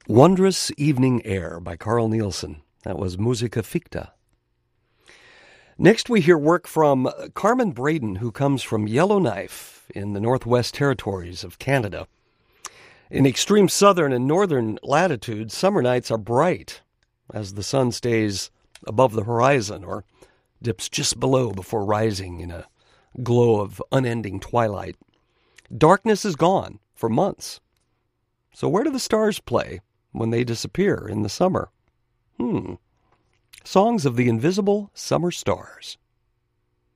Wondrous Evening Air by Carl Nielsen. That was Musica Ficta. Next we hear work from Carmen Braden, who comes from Yellowknife in the Northwest Territories of Canada. In extreme southern and northern latitudes, summer nights are bright as the sun stays above the horizon or dips just below before rising in a glow of unending twilight. Darkness is gone for months. So where do the stars play when they disappear in the summer? Songs of the Invisible Summer Stars.